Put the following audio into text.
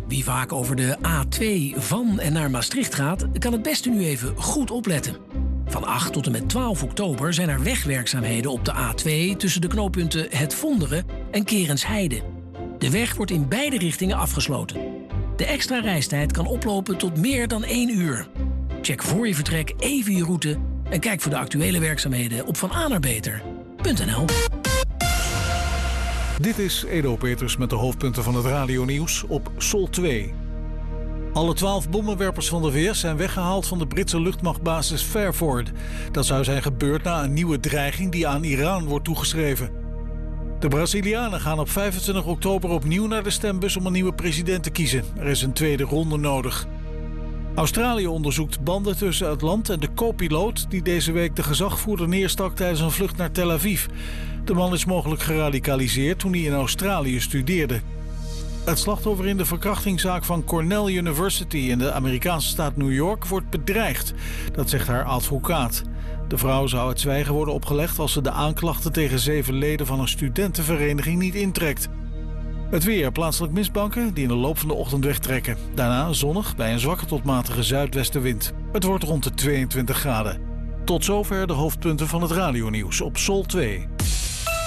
Wie vaak over de A2 van en naar Maastricht gaat, kan het beste nu even goed opletten. Van 8 tot en met 12 oktober zijn er wegwerkzaamheden op de A2 tussen de knooppunten Het Vonderen en Kerensheide. De weg wordt in beide richtingen afgesloten. De extra reistijd kan oplopen tot meer dan 1 uur. Check voor je vertrek even je route en kijk voor de actuele werkzaamheden op vananerbeter.nl. Dit is Edo Peters met de hoofdpunten van het radionieuws op Sol 2. Alle 12 bommenwerpers van de VS zijn weggehaald van de Britse luchtmachtbasis Fairford. Dat zou zijn gebeurd na een nieuwe dreiging die aan Iran wordt toegeschreven. De Brazilianen gaan op 25 oktober opnieuw naar de stembus om een nieuwe president te kiezen. Er is een tweede ronde nodig. Australië onderzoekt banden tussen het land en de co-piloot die deze week de gezagvoerder neerstak tijdens een vlucht naar Tel Aviv. De man is mogelijk geradicaliseerd toen hij in Australië studeerde. Het slachtoffer in de verkrachtingszaak van Cornell University in de Amerikaanse staat New York wordt bedreigd. Dat zegt haar advocaat. De vrouw zou het zwijgen worden opgelegd als ze de aanklachten tegen 7 leden van een studentenvereniging niet intrekt. Het weer, plaatselijk mistbanken die in de loop van de ochtend wegtrekken. Daarna zonnig bij een zwakke tot matige zuidwestenwind. Het wordt rond de 22 graden. Tot zover de hoofdpunten van het radionieuws op Sol 2.